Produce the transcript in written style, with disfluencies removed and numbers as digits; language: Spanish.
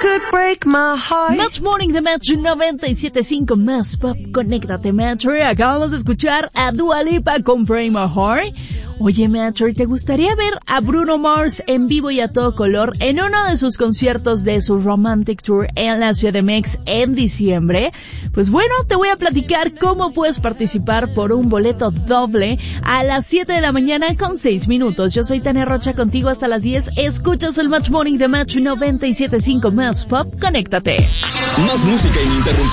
could break my heart. Match Morning de Metro 97.5 más pop. Conéctate, Metro. Acabamos de escuchar a Dua Lipa con Break My Heart. Oye, Metro, ¿te gustaría ver a Bruno Mars en vivo y a todo color en uno de sus conciertos de su Romantic Tour en la CDMX en diciembre? Pues bueno, te voy a platicar cómo puedes participar por un boleto doble a las 7 de la mañana con 6 minutos. Yo soy Tania Rocha, contigo hasta las 10. Escuchas el Match Morning de Metro 97.5 más pop. Conéctate. Más música ininterrumpida.